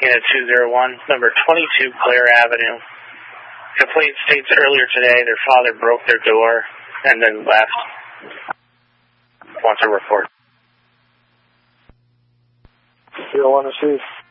Unit 201, number 22 Clare Avenue. Complaint states earlier today their father broke their door and then left. Want to report. 0-1 received.